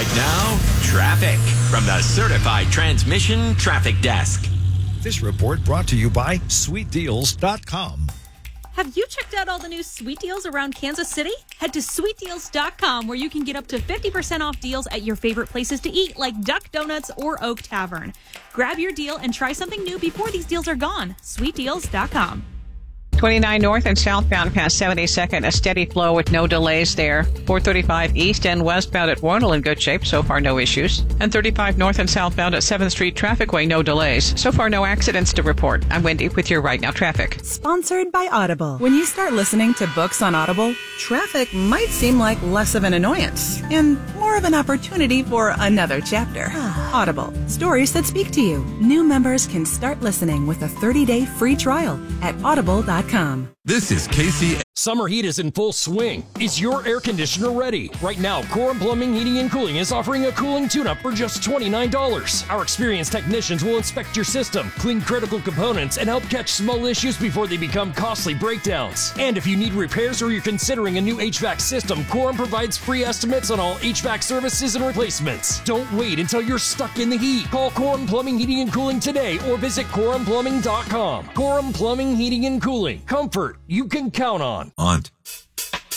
Right now, traffic from the Certified Transmission Traffic Desk. This report brought to you by SweetDeals.com. Have you checked out all the new sweet deals around Kansas City? Head to SweetDeals.com where you can get up to 50% off deals at your favorite places to eat like Duck Donuts or Oak Tavern. Grab your deal and try something new before these deals are gone. SweetDeals.com. 29 north and southbound past 72nd, a steady flow with no delays there. 435 east and westbound at Warnell in good shape. So far, no issues. And 35 north and southbound at 7th Street Trafficway, no delays. So far, no accidents to report. I'm Wendy with your Right Now Traffic. Sponsored by Audible. When you start listening to books on Audible, traffic might seem like less of an annoyance and more of an opportunity for another chapter. Audible. Stories that speak to you. New members can start listening with a 30-day free trial at audible.com. This is Casey. Summer heat is in full swing. Is your air conditioner ready? Right now, Coram Plumbing, Heating, and Cooling is offering a cooling tune-up for just $29. Our experienced technicians will inspect your system, clean critical components, and help catch small issues before they become costly breakdowns. And if you need repairs or you're considering a new HVAC system, Coram provides free estimates on all HVAC services and replacements. Don't wait until you're stuck in the heat. Call Coram Plumbing, Heating, and Cooling today or visit CoramPlumbing.com. Coram Plumbing, Heating, and Cooling. Comfort you can count on. Aunt,